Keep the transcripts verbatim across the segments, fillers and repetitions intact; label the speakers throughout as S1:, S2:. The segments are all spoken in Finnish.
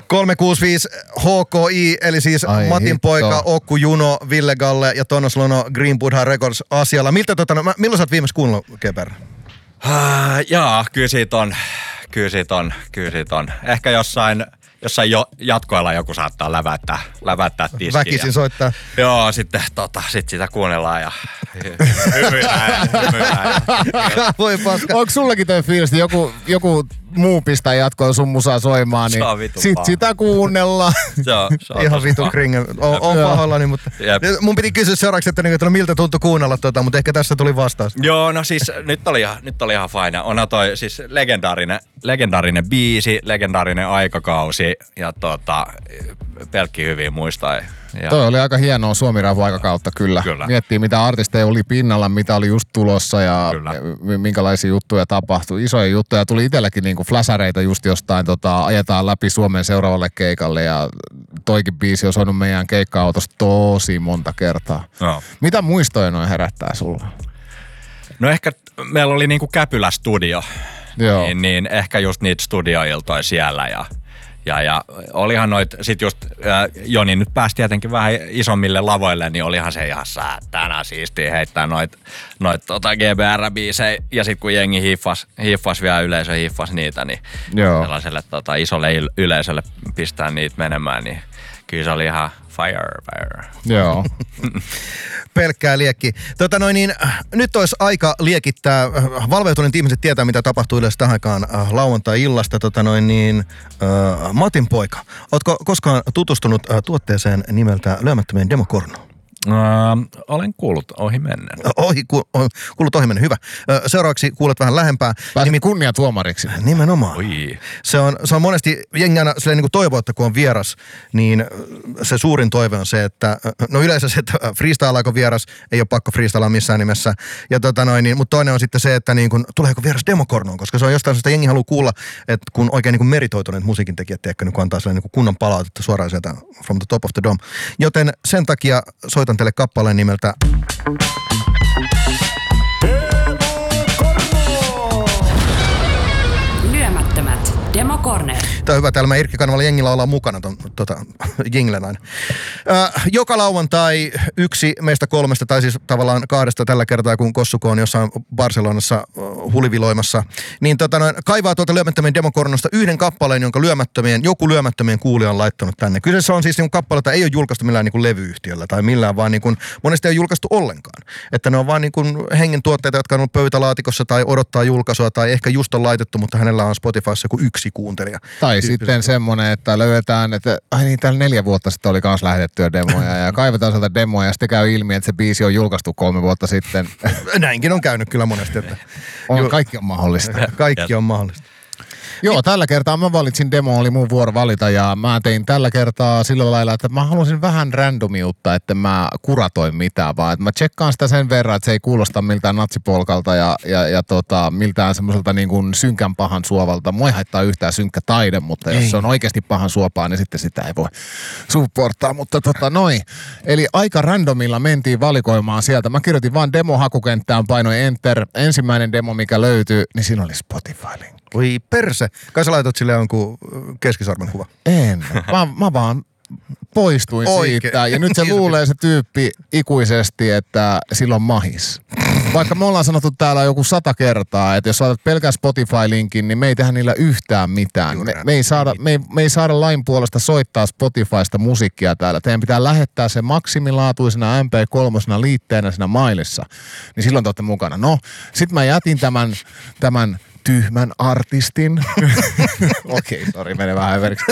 S1: kolme kuusi viisi H K I, eli siis
S2: Ai
S1: Matin
S2: hitto.
S1: poika, Okku Juno, Ville Galle ja Tonos Lono Green Buddha Records asialla. Miltä tota, no, milloin sä oot viimeksi kuunnellut Geber?
S3: Uh, jaa, kyllä siitä on, kyllä siitä on, kyllä siitä on. Ehkä jossain, jossain jo, jatkoilla joku saattaa läväyttää, läväyttää tiskiä.
S1: Väkisin soittaa.
S3: Joo, sitten tota, sit sitä kuunnellaan ja hymyillään ja hymyillään.
S1: Voi paska.
S2: Onko sullakin toi fiilis, että joku, joku muu pistää jatkoon sun musaa soimaan, niin sit paha. Sitä kuunnellaan.
S3: Se on, se on
S1: ihan vitu kringen. On, on pahoillani, mutta Jep. mun piti kysyä seuraavaksi, että, että no miltä tuntui kuunnella tota, mutta ehkä tässä tuli vastaus.
S3: Joo, no siis nyt oli ihan, nyt oli ihan fine. Onhan toi siis legendaarinen, legendaarinen biisi, legendaarinen aikakausi ja tota, pelkki hyviä muistaa. Ja.
S2: Toi oli aika hienoa Suomi-Rauha aikakautta kyllä. kyllä. Miettii mitä artisteja oli pinnalla, mitä oli just tulossa ja kyllä. minkälaisia juttuja tapahtui. Isoja juttuja. Tuli itselläkin niinku fläsäreitä just jostain, tota, ajetaan läpi Suomen seuraavalle keikalle ja toikin biisi on soinut meidän keikka-autossa tosi monta kertaa. No. Mitä muistoja noin herättää sulla?
S3: No ehkä meillä oli niinku Käpylä-studio,
S2: Joo.
S3: niin, niin ehkä just niitä studioiltoja siellä ja Ja, ja olihan noit, sit just äh, Joni nyt pääsi tietenkin vähän isommille lavoille, niin olihan se ihan säättänä siistiä heittää noit, noit tota G B R-biisejä. Ja sit kun jengi hiffas, hiffas vielä yleisö hiffas niitä, niin Joo. sellaiselle tota, isolle yleisölle pistää niitä menemään, niin kyllä se oli ihan fire, fire.
S2: Joo.
S1: Pelkkää liekki. Tota noin niin, nyt olisi aika liekittää. Valveutuneet ihmiset tietää, mitä tapahtuu yleensä tähän aikaan lauantai-illasta. Tota noin niin, äh, Matin poika. Ootko koskaan tutustunut äh, tuotteeseen nimeltä Lyömättömien Demokorno?
S3: Uh, olen kuullut ohi mennen.
S1: Ohi, ku, oh, kuulut ohi mennen, hyvä. Seuraavaksi kuulet vähän lähempää.
S2: Pääsit Nimi... kunnia tuomariksi.
S1: Nimenomaan.
S3: Oi.
S1: Se on, se on monesti jengi aina silleen niin kuin toivoo, että kun on vieras, niin se suurin toive on se, että no yleensä se, että freestylaako vieras, ei ole pakko freestylaa missään nimessä. Ja tota noin, niin, mutta toinen on sitten se, että niin kuin, tuleeko vieras demokornoon, koska se on jostain sellaista, jengi haluaa kuulla, että kun oikein niin kuin meritoituneet musiikintekijät ehkä niin antaa sellainen niin kuin kunnon palautetta suoraan sieltä from the top of the dome. Joten sen takia soitan teille kappaleen nimeltä
S4: Lyömättömät Demo Corner.
S1: Tämä on hyvä, täällä mä Irkki-kanavalla jengillä ollaan mukana ton, tota, jinglen aina. Äh, joka lauantai yksi meistä kolmesta, tai siis tavallaan kahdesta tällä kertaa, kun Kossuko on jossain Barcelonassa äh, huliviloimassa, niin tota, noin, kaivaa tuolta Lyömättömien Demokornosta yhden kappaleen, jonka lyömättömien, joku lyömättömien kuulija on laittanut tänne. Kyseessä on siis niin kappale, jota ei ole julkaistu millään niin kuin levyyhtiöllä tai millään, vaan niin kuin, monesti ei ole julkaistu ollenkaan. Että ne on vaan niin kuin hengen tuotteita, jotka on ollut pöytälaatikossa tai odottaa julkaisua tai ehkä just on laitettu, mutta hänellä on Spotifyssa joku yksi kuuntelija.
S2: Tai sitten semmoinen, että löydetään, että ai niin, täällä neljä vuotta sitten oli kans lähetettyä demoja ja kaivetaan sieltä demoja ja sitten käy ilmi, että se biisi on julkaistu kolme vuotta sitten.
S1: Näinkin on käynyt kyllä monesti. Että
S2: on, kaikki on mahdollista.
S1: Kaikki on mahdollista.
S2: Joo, tällä kertaa mä valitsin demo, oli mun vuoro valita ja mä tein tällä kertaa sillä lailla, että mä halusin vähän randomiutta, että mä kuratoin mitään, vaan että mä tsekkaan sitä sen verran, että se ei kuulosta miltään natsipolkalta ja, ja, ja tota, miltään semmoiselta niin kuin synkän pahan suovalta. Mua ei haittaa yhtään synkkä taide, mutta jos ei. Se on oikeasti pahan suopaa, niin sitten sitä ei voi supporttaa, mutta tota noin. Eli aika randomilla mentiin valikoimaan sieltä. Mä kirjoitin vaan demo-hakukenttään, painoin enter. Ensimmäinen demo, mikä löytyi, niin siinä oli Spotify-link.
S1: Oi perse. Kai sä laitat sille jonkun keskisormen kuva.
S2: En. Mä, mä vaan poistuin Oikein. siitä. Ja nyt se luulee se tyyppi ikuisesti, että sillä on mahis. Vaikka me ollaan sanottu täällä joku sata kertaa, että jos laitat pelkän Spotify-linkin, niin me ei tehdä niillä yhtään mitään. Me, me, ei saada, me, ei, me ei saada lain puolesta soittaa Spotifysta musiikkia täällä. Teidän pitää lähettää se maksimilaatuisena M P kolme liitteenä siinä mailissa. Niin silloin te olette mukana. No, sit mä jätin tämän, tämän tyhmän artistin. Okei, okay, sori, menee vähän överiksi.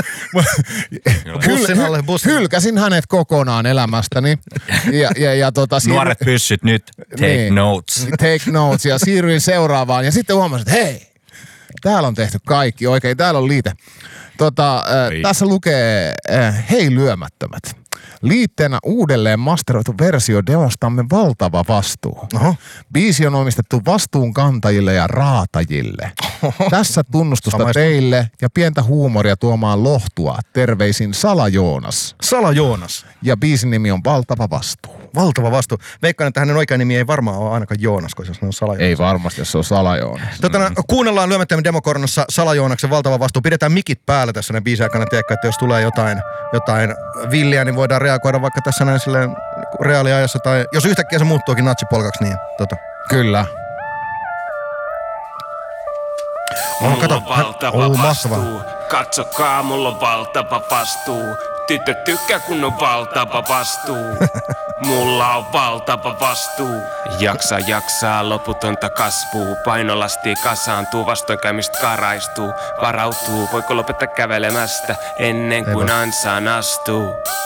S1: Bussin alle, bussin.
S2: Hylkäsin hänet kokonaan elämästäni. Ja, ja, ja tota, siirry...
S3: Nuoret pyssyt nyt, take niin, notes.
S2: Take notes ja siirryin seuraavaan ja sitten huomasin, että hei, täällä on tehty kaikki oikein, täällä on liite. Tota, äh, tässä lukee, äh, hei lyömättömät. Liitteenä uudelleen masteroitu versio demostamme Valtava vastuu.
S1: Oho.
S2: Biisi on omistettu vastuunkantajille ja raatajille. Oho. Tässä tunnustusta
S1: Samaista.
S2: teille ja pientä huumoria tuomaan lohtua. Terveisin Sala Joonas.
S1: Sala Joonas.
S2: Ja biisin nimi on Valtava vastuu.
S1: Valtava vastuu. Veikkaan, että hänen oikea nimi ei varmaan ole ainakaan Joonas, koska se on Sala Joonas.
S2: Ei varmasti, jos se on Sala Joonas.
S1: Totana, kuunnellaan Lyömättömän Demokornassa Sala Joonaksen Valtava vastuu. Pidetään mikit päällä tässä näin biisin aikana. Tiedätkö, että jos tulee jotain, jotain villiä, niin voidaan reagoida vaikka tässä näin silleen reaaliajassa. Tai jos yhtäkkiä se muuttuukin natsipolkaksi, niin tota.
S2: Kyllä.
S1: Oh, kato.
S5: Mulla on valtava
S1: Oh,
S5: vastuu. Katsokaa, mulla on valtava vastuu. Tyttö tykkää, kun on valtava vastuu. Mulla on valtava vastuu. Jaksa, jaksaa, loputonta kasvuu. Painolasti kasaantuu, vastoinkäymistä karaistuu. Varautuu, voiko lopettaa kävelemästä ennen kuin ansaan astuu.